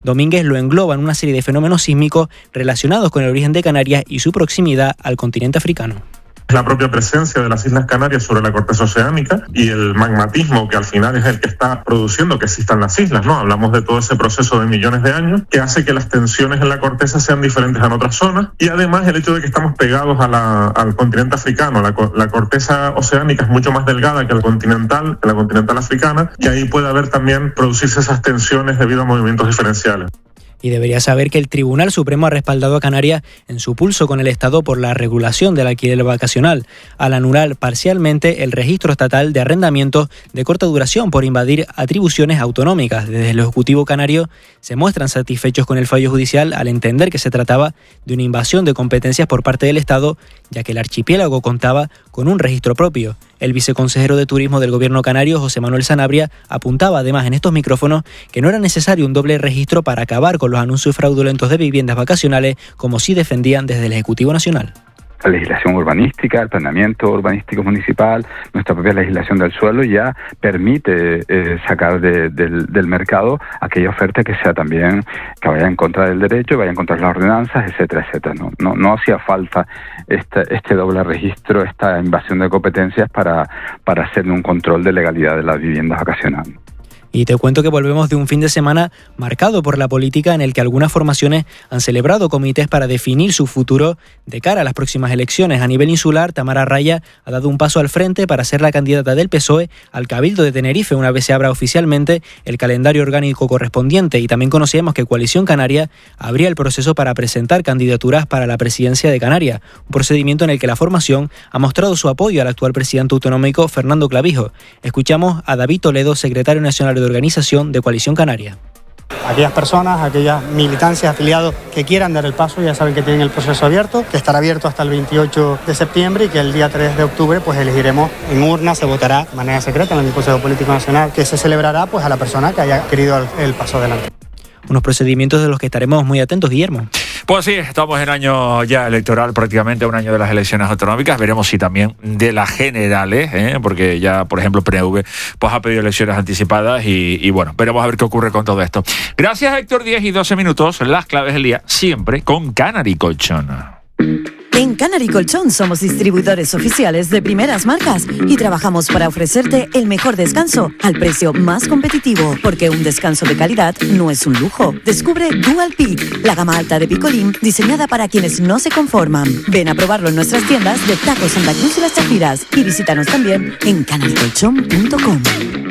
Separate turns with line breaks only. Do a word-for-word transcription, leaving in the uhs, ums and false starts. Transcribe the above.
Domínguez lo engloba en una serie de fenómenos sísmicos relacionados con el origen de Canarias y su proximidad al continente africano.
La propia presencia de las Islas Canarias sobre la corteza oceánica y el magmatismo que al final es el que está produciendo que existan las islas, ¿no? Hablamos de todo ese proceso de millones de años que hace que las tensiones en la corteza sean diferentes en otras zonas, y además el hecho de que estamos pegados a la, al continente africano. La, la corteza oceánica es mucho más delgada que la continental, que la continental africana, que ahí puede haber también producirse esas tensiones debido a movimientos diferenciales.
Y debería saber que el Tribunal Supremo ha respaldado a Canarias en su pulso con el Estado por la regulación del alquiler vacacional, al anular parcialmente el registro estatal de arrendamientos de corta duración por invadir atribuciones autonómicas. Desde el Ejecutivo canario se muestran satisfechos con el fallo judicial al entender que se trataba de una invasión de competencias por parte del Estado, ya que el archipiélago contaba con un registro propio. El viceconsejero de Turismo del Gobierno canario, José Manuel Sanabria, apuntaba además en estos micrófonos que no era necesario un doble registro para acabar con los anuncios fraudulentos de viviendas vacacionales, como sí defendían desde el Ejecutivo Nacional.
La legislación urbanística, el planeamiento urbanístico municipal, nuestra propia legislación del suelo ya permite eh, sacar de, del, del mercado aquella oferta que sea también, que vaya en contra del derecho, vaya en contra de las ordenanzas, etcétera, etcétera. No, no, no hacía falta este, este doble registro, esta invasión de competencias para, para hacer un control de legalidad de las viviendas vacacionales.
Y te cuento que volvemos de un fin de semana marcado por la política, en el que algunas formaciones han celebrado comités para definir su futuro de cara a las próximas elecciones. A nivel insular, Tamara Raya ha dado un paso al frente para ser la candidata del P S O E al Cabildo de Tenerife, una vez se abra oficialmente el calendario orgánico correspondiente. Y también conocíamos que Coalición Canaria abría el proceso para presentar candidaturas para la presidencia de Canarias, un procedimiento en el que la formación ha mostrado su apoyo al actual presidente autonómico, Fernando Clavijo. Escuchamos a David Toledo, secretario nacional de organización de Coalición Canaria.
Aquellas personas, aquellas militancias, afiliados que quieran dar el paso, ya saben que tienen el proceso abierto, que estará abierto hasta el veintiocho de septiembre y que el día tres de octubre pues elegiremos en urna, se votará de manera secreta en el Consejo Político Nacional, que se celebrará pues a la persona que haya querido el, el paso adelante.
Unos procedimientos de los que estaremos muy atentos, Guillermo.
Pues sí, estamos en año ya electoral, prácticamente un año de las elecciones autonómicas. Veremos si también de las generales, ¿eh? porque ya, por ejemplo, P N V pues, ha pedido elecciones anticipadas y, y bueno, veremos a ver qué ocurre con todo esto. Gracias, Héctor. diez y doce minutos, las claves del día, siempre con Canary Colchón.
En Canary Colchón somos distribuidores oficiales de primeras marcas y trabajamos para ofrecerte el mejor descanso al precio más competitivo, porque un descanso de calidad no es un lujo. Descubre Dual Peak, la gama alta de Picolín diseñada para quienes no se conforman. Ven a probarlo en nuestras tiendas de Taco Santa Cruz y Las Chafiras y visítanos también en canary colchón punto com.